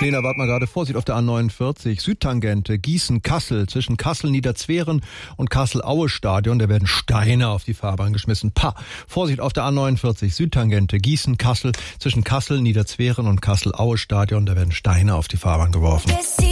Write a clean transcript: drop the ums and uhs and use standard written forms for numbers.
Lena, warte mal gerade, Vorsicht auf der A49, Südtangente, Gießen-Kassel, zwischen Kassel-Niederzweren und Kassel-Aue-Stadion, da werden Steine auf die Fahrbahn geschmissen. Vorsicht auf der A49, Südtangente, Gießen-Kassel, zwischen Kassel-Niederzweren und Kassel-Aue-Stadion, da werden Steine auf die Fahrbahn geworfen.